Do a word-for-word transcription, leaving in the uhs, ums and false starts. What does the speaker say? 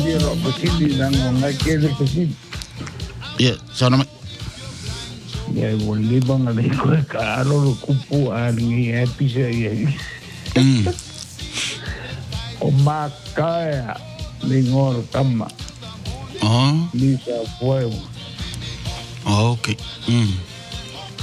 ro pasili nang ngai ke le pasili. Ya, sana Ya boleh bang ada ko karo kupu ani episode ya. Mm. O makaya lingor kama. Oh. Lisa fuego. Okay. Mm.